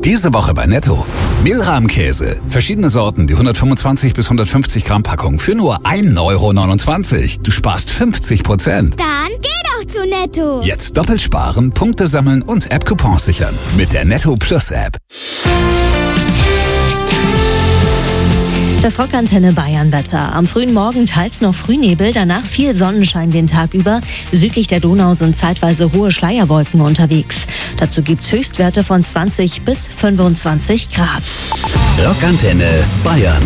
Diese Woche bei Netto. Mehlrahmkäse. Verschiedene Sorten, die 125 bis 150 Gramm Packung für nur 1,29 €. Du sparst 50%. Dann geh doch zu Netto. Jetzt doppelt sparen, Punkte sammeln und App-Coupons sichern. Mit der Netto Plus App. Das Rockantenne Bayern-Wetter. Am frühen Morgen teils noch Frühnebel, danach viel Sonnenschein den Tag über. Südlich der Donau sind zeitweise hohe Schleierwolken unterwegs. Dazu gibt's Höchstwerte von 20 bis 25 Grad. Rockantenne Bayern.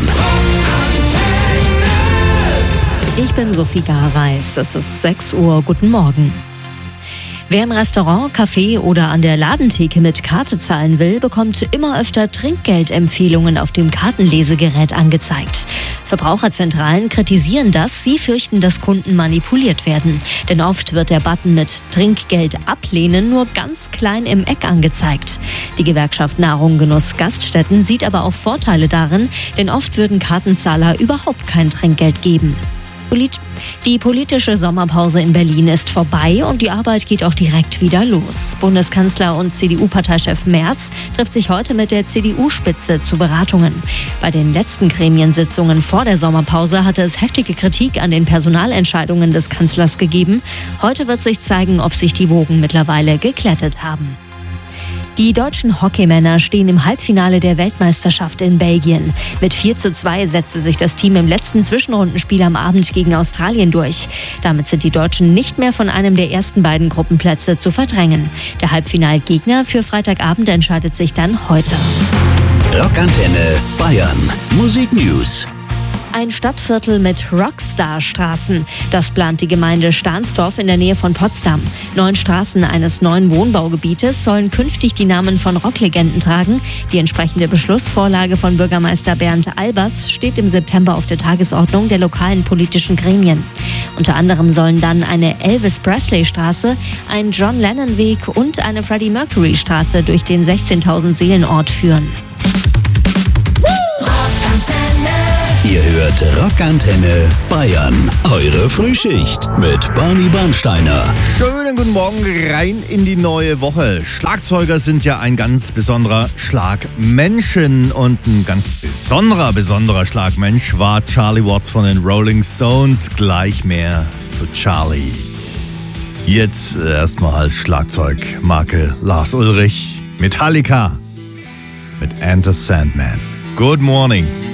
Ich bin Sophie Gareis. Es ist 6 Uhr. Guten Morgen. Wer im Restaurant, Café oder an der Ladentheke mit Karte zahlen will, bekommt immer öfter Trinkgeldempfehlungen auf dem Kartenlesegerät angezeigt. Verbraucherzentralen kritisieren das. Sie fürchten, dass Kunden manipuliert werden. Denn oft wird der Button mit Trinkgeld ablehnen nur ganz klein im Eck angezeigt. Die Gewerkschaft Nahrung, Genuss, Gaststätten sieht aber auch Vorteile darin, denn oft würden Kartenzahler überhaupt kein Trinkgeld geben. Die politische Sommerpause in Berlin ist vorbei und die Arbeit geht auch direkt wieder los. Bundeskanzler und CDU-Parteichef Merz trifft sich heute mit der CDU-Spitze zu Beratungen. Bei den letzten Gremiensitzungen vor der Sommerpause hatte es heftige Kritik an den Personalentscheidungen des Kanzlers gegeben. Heute wird sich zeigen, ob sich die Wogen mittlerweile geglättet haben. Die deutschen Hockeymänner stehen im Halbfinale der Weltmeisterschaft in Belgien. Mit 4:2 setzte sich das Team im letzten Zwischenrundenspiel am Abend gegen Australien durch. Damit sind die Deutschen nicht mehr von einem der ersten beiden Gruppenplätze zu verdrängen. Der Halbfinalgegner für Freitagabend entscheidet sich dann heute. Rockantenne Bayern. Musik News. Ein Stadtviertel mit Rockstar-Straßen. Das plant die Gemeinde Stahnsdorf in der Nähe von Potsdam. 9 Straßen eines neuen Wohnbaugebietes sollen künftig die Namen von Rocklegenden tragen. Die entsprechende Beschlussvorlage von Bürgermeister Bernd Albers steht im September auf der Tagesordnung der lokalen politischen Gremien. Unter anderem sollen dann eine Elvis-Presley-Straße, ein John-Lennon-Weg und eine Freddie-Mercury-Straße durch den 16.000-Seelen-Ort führen. Ihr hört Rockantenne Bayern. Eure Frühschicht mit Barney Bernsteiner. Schönen guten Morgen rein in die neue Woche. Schlagzeuger sind ja ein ganz besonderer Schlagmenschen. Und ein ganz besonderer Schlagmensch war Charlie Watts von den Rolling Stones. Gleich mehr zu Charlie. Jetzt erstmal Schlagzeugmarke Lars Ulrich. Metallica mit Enter Sandman. Good morning.